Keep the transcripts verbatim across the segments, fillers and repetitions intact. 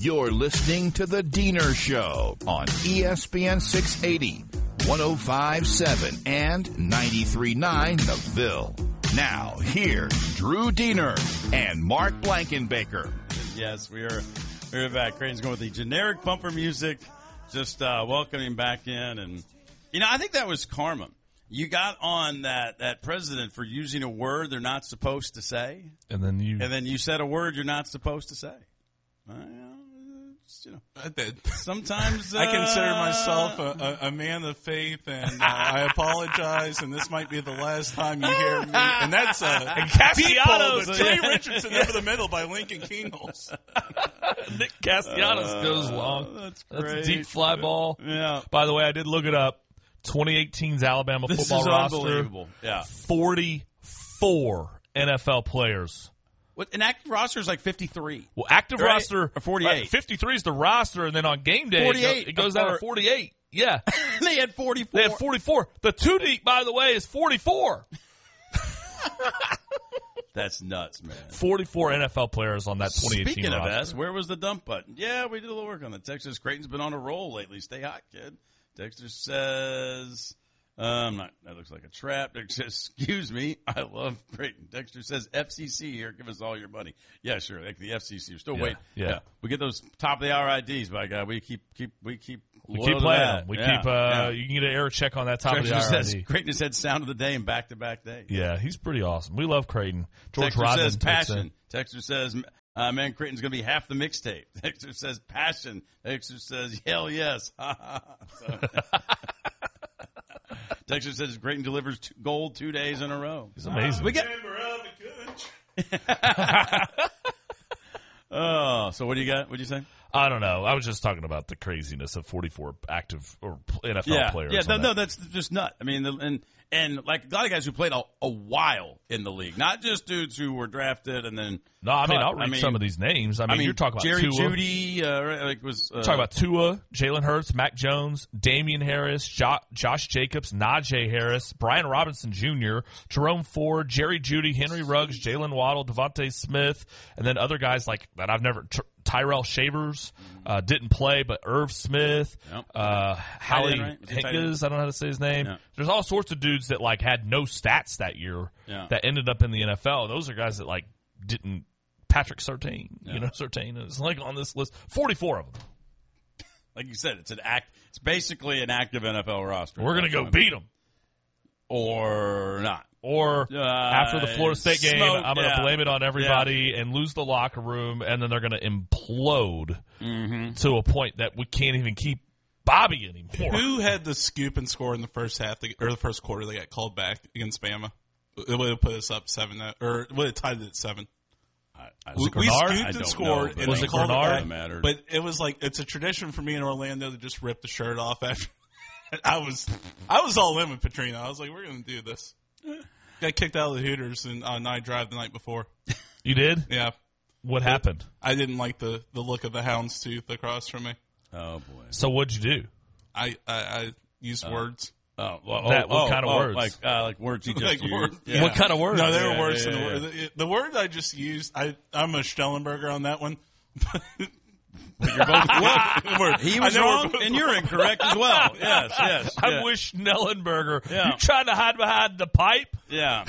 You're listening to The Diener Show on E S P N six eighty, one oh five point seven, and ninety-three point nine The Ville. Now, here's Drew Diener and Mark Blankenbaker. Yes, we are we're back. Creighton's going with the generic bumper music, just uh, welcoming back in. And, you know, I think that was karma. You got on that, that president for using a word they're not supposed to say. And then you and then you said a word you're not supposed to say. Uh, you know, I did. Sometimes uh, I consider myself a, a, a man of faith, and uh, I apologize. And this might be the last time you hear me. And that's uh, and Castellanos, People, Trey Richardson over the middle by Lincoln Kingles. Nick Castellanos uh, goes long. That's That's great. a deep fly ball. Yeah. By the way, I did look it up. twenty eighteen's Alabama This football is roster. unbelievable. Yeah. forty-four N F L players. What, an active roster is like fifty-three. Well, active Right? roster Or forty-eight. Uh, fifty-tee is the roster, and then on game day forty-eight. it goes, it goes down Or- to forty-eight. Yeah, They had forty-four. they had forty-four. The two deep, by the way, is forty-four. That's nuts, man. forty-four N F L players on that twenty eighteen Speaking of roster. S, where was the dump button? Yeah, we did a little work on that. Texas Creighton's been on a roll lately. Stay hot, kid. Dexter says, um, not, that looks like a trap. Dexter says, excuse me, I love Creighton. Dexter says, F C C here, give us all your money. Yeah, sure, like the F C C. We're still Yeah, waiting. yeah. We get those top of the hour I Ds, by God. We keep, keep, we keep, We loyal keep to playing that. them. We Yeah, keep. Uh, yeah. You can get an air check on that top Dexter of the hour says, I D. Creighton has had sound of the day in back-to-back days. Yeah, he's pretty awesome. We love Creighton. George Texter Rodman says takes in. passion. Texter says, uh, man, Creighton's going to be half the mixtape. Texter says passion. Texter says, hell yes. So, Texter says Creighton delivers two, gold two days in a row. He's amazing. We get. Oh, so what do you got? What do you say? I don't know. I was just talking about the craziness of forty-four active or N F L Yeah, players. yeah. on No, that. no, that's just nut. I mean, the, and and like a lot of guys who played a, a while in the league, not just dudes who were drafted and then. No, I mean, cut. I'll read I mean, some of these names. I mean, I mean, you're talking about Jerry Tua. Jeudy, uh, right, like was uh, Talking about Tua, Jalen Hurts, Mac Jones, Damian Harris, jo- Josh Jacobs, Najee Harris, Brian Robinson Junior, Jerome Ford, Jerry Jeudy, Henry Ruggs, Jalen Waddle, Devontae Smith, and then other guys like that I've never. T- Tyrell Shavers uh, didn't play, but Irv Smith, Yep. uh, Howie right? Was he tight Higgins, I don't know how to say his name. Yeah. There's all sorts of dudes that like had no stats that year Yeah. that ended up in the N F L. Those are guys that like didn't. Patrick Surtain, Yeah. you know, Surtain is like on this list. forty-four of them. like you said, it's an act. It's basically an active N F L roster. We're gonna That's go what I beat mean. them. or not. Or Uh, after the Florida State game, smoke, I'm going to yeah. blame it on everybody and lose the locker room, and then they're going to implode Mm-hmm. to a point that we can't even keep Bobby anymore. Who had the scoop and score in the first half or the first quarter? They got called back against Bama. It would have put us up seven, or it would have tied it at seven. I, I, We, it we Grenard? scooped I and don't scored, know, but and Was they it called Grenard? it Mattered. back. But it was like it's a tradition for me in Orlando to just rip the shirt off after. I was, I was all in with Petrino. I was like, we're going to do this. Got kicked out of the Hooters and uh, night drive the night before. You did? Yeah, What happened? I didn't like the, the look of the houndstooth across from me. Oh boy. So what'd you do? I I, I used words. Oh, well, That- oh, what oh, kind of oh, words? Like uh, like words you just Like used. words. Yeah. What kind of words? No, they Yeah, were worse yeah, than yeah. the word. The, the word I just used. I I'm a Stellenberger on that one. You're both We're- He I was know we're wrong, both and you're incorrect as well. Yes, yes. I yeah. wish Schnellenberger. Yeah. You trying to hide behind the pipe? Yeah.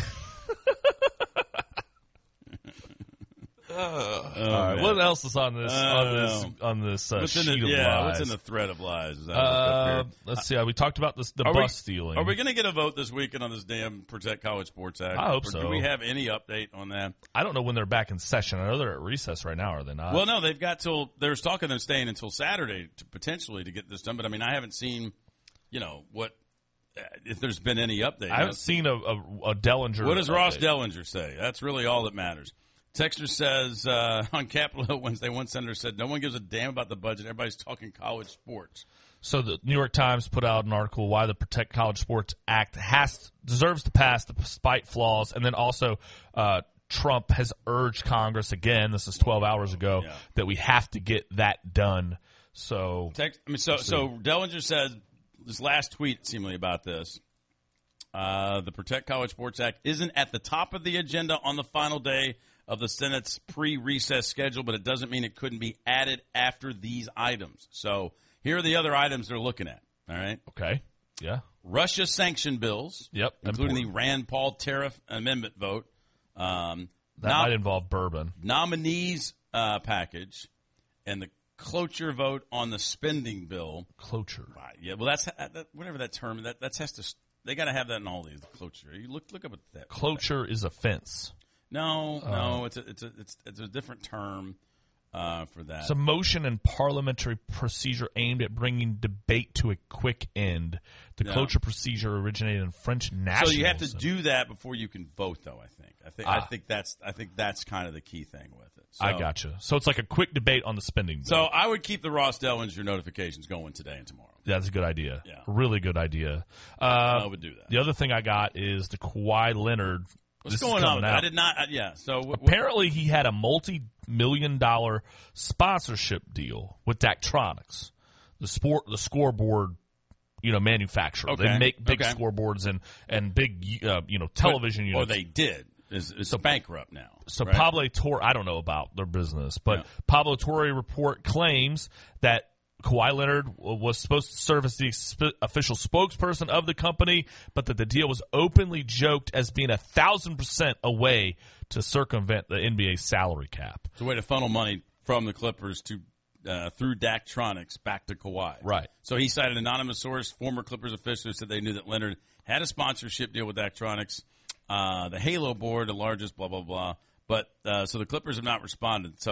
All right. What else is on this I on don't this know. on this uh, What's in sheet the, of yeah, lies? what's in the thread of lies? Is that uh, let's see. Uh, we talked about this, the Are bus we, stealing. Are we going to get a vote this weekend on this damn Protect College Sports Act? I hope Or so. Do we have any update on that? I don't know when they're back in session. I know they're at recess right now, are they not? Well, no, they've got till there's talking them staying until Saturday to potentially to get this done. But I mean, I haven't seen, you know, what uh, if there's been any update. I haven't seen a, a, a Dellinger. What does update. Ross Dellinger say? That's really all that matters. Texter says uh, on Capitol Hill Wednesday, one senator said, no one gives a damn about the budget. Everybody's talking college sports. So the New York Times put out an article why the Protect College Sports Act has deserves to pass despite flaws, and then also uh, Trump has urged Congress again. This is twelve hours ago Yeah. that we have to get that done. So Text, I mean, so so Dellinger said this last tweet seemingly about this. Uh, the Protect College Sports Act isn't at the top of the agenda on the final day of the Senate's pre-recess schedule, but it doesn't mean it couldn't be added after these items. So here are the other items they're looking at. All right. Okay. Yeah. Russia sanction bills. Yep. Including important. the Rand Paul tariff amendment vote. Um, That nom- might involve bourbon. nominees uh, package and the cloture vote on the spending bill. Cloture. Right. Yeah. Well, that's that, whatever that term. That that's has to. They got to have that in all these. The cloture. You look look up at that. Cloture is a fence. No, no. It's a it's a it's it's a different term uh, for that. It's a motion and parliamentary procedure aimed at bringing debate to a quick end. The No. cloture procedure originated in French nationalism. So you have to do that before you can vote, though. I think. I think. I Ah. think that's. I think that's kind of the key thing with it. So, I gotcha. So it's like a quick debate on the spending bill. So I would keep the Ross Dellinger notifications going today and tomorrow. That's a good idea. Yeah. Really good idea. Uh, I would do that. The other thing I got is the Kawhi Leonard. What's this is going on? coming With that? out. I did not. Uh, yeah. So w- w- Apparently, he had a multi-million dollar sponsorship deal with Daktronics, the sport, the scoreboard, you know, manufacturer. Okay. They make big Okay. scoreboards and and big, uh, you know, television or units. they did. Is is bankrupt now. So right? Pablo Torre, I don't know about their business, but Yeah. Pablo Torre report claims that Kawhi Leonard was supposed to serve as the exp- official spokesperson of the company, but that the deal was openly joked as being a thousand percent a way to circumvent the N B A salary cap. It's a way to funnel money from the Clippers to uh, through Daktronics back to Kawhi. Right. So he cited an anonymous source, former Clippers official, who said they knew that Leonard had a sponsorship deal with Daktronics, uh, the Halo board, the largest, blah blah blah. But uh, so the Clippers have not responded. So